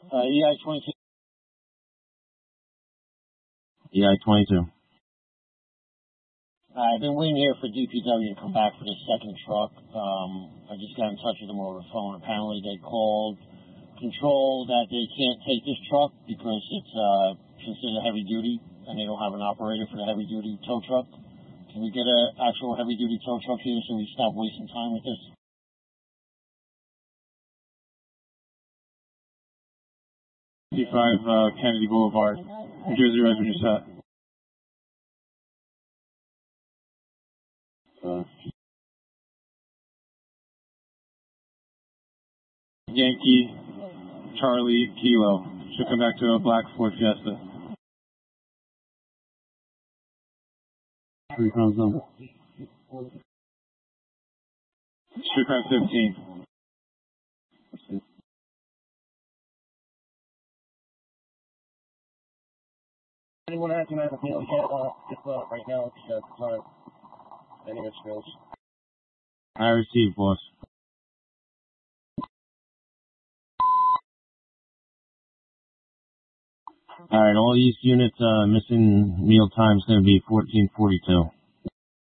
EI 22. EI 22. I've been waiting here for DPW to come back for the second truck. I just got in touch with them over the phone. Apparently they called control that they can't take this truck because it's considered heavy duty and they don't have an operator for the heavy duty tow truck. Can we get an actual heavy duty tow truck here so we stop wasting time with this? C5 Kennedy Boulevard, New Jersey resident set. Yankee Charlie Kilo should come back to a black Ford Fiesta. Recon zone. Street crime 15. Anyone has an appeal just right now because it's not any of its bills. I received, boss. All right, all East units missing meal time is going to be 1442.